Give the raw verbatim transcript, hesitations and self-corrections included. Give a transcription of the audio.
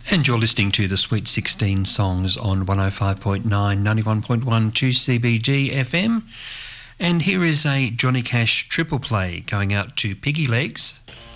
And you're listening to the Sweet sixteen songs on one oh five point nine, ninety-one point one two C B G F M. And here is a Johnny Cash triple play going out to Piggy Legs.